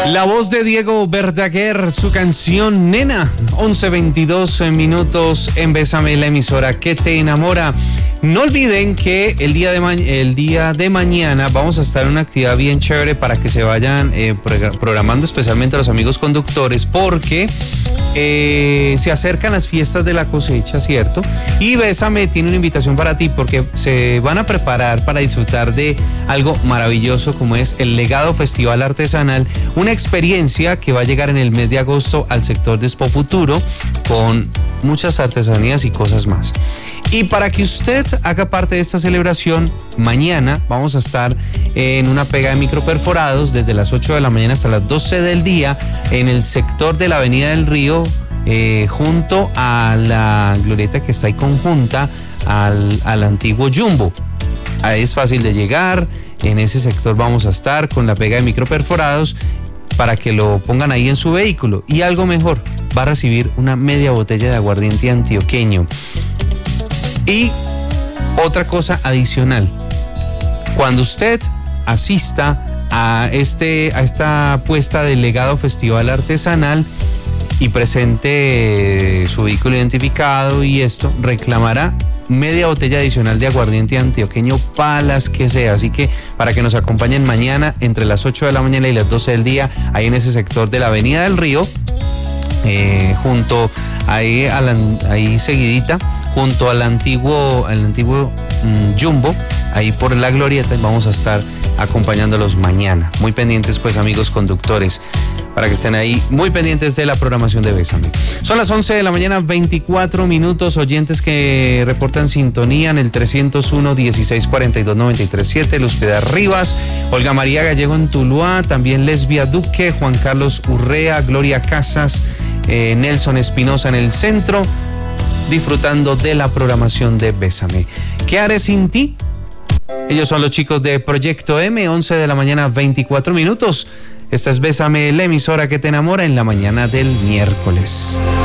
La voz de Diego Verdaguer, su canción Nena, 11:22 minutos en Bésame, la emisora que te enamora. No olviden que el día de mañana vamos a estar en una actividad bien chévere para que se vayan programando, especialmente a los amigos conductores, porque se acercan las fiestas de la cosecha, ¿cierto? Y Bésame tiene una invitación para ti, porque se van a preparar para disfrutar de algo maravilloso como es el Legado Festival Artesanal, una experiencia que va a llegar en el mes de agosto al sector de Expo Futuro con muchas artesanías y cosas más. Y para que usted haga parte de esta celebración, mañana vamos a estar en una pega de microperforados desde las 8 de la mañana hasta las 12 del día en el sector de la Avenida del Río, junto a la glorieta que está ahí conjunta al antiguo Jumbo. Ahí es fácil de llegar, en ese sector vamos a estar con la pega de microperforados para que lo pongan ahí en su vehículo. Y algo mejor, va a recibir una media botella de aguardiente antioqueño. Y otra cosa adicional, cuando usted asista a esta puesta del Legado Festival Artesanal y presente su vehículo identificado y esto, reclamará media botella adicional de aguardiente antioqueño para las que sea. Así que para que nos acompañen mañana entre las 8 de la mañana y las 12 del día, ahí en ese sector de la Avenida del Río, junto ahí seguidita, junto al antiguo Jumbo, ahí por la glorieta, vamos a estar acompañándolos mañana. Muy pendientes, pues, amigos conductores, para que estén ahí muy pendientes de la programación de Bésame. Son las 11 de la mañana, 24 minutos. Oyentes que reportan sintonía en el 301-1642-937, Luz Piedad Rivas, Olga María Gallego en Tuluá, también Lesbia Duque, Juan Carlos Urrea, Gloria Casas, Nelson Espinosa en el centro, disfrutando de la programación de Bésame. ¿Qué haré sin ti? Ellos son los chicos de Proyecto M, 11 de la mañana, 24 minutos. Esta es Bésame, la emisora que te enamora en la mañana del miércoles.